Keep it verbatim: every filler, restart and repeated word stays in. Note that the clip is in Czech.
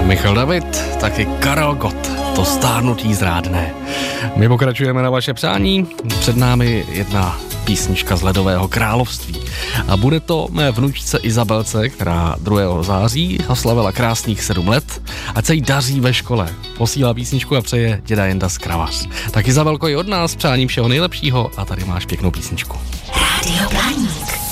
Michal David, taky Karel Gott, to stárnutí zrádné. My pokračujeme na vaše přání, před námi jedna písnička z Ledového království. A bude to mé vnučce Izabelce, která druhého září oslavila krásných sedm let. Ať se jí daří ve škole. Posílá písničku a přeje děda Jenda z Kravař. Tak Izabelko, i od nás přáním všeho nejlepšího a tady máš pěknou písničku. Rádio Blaník.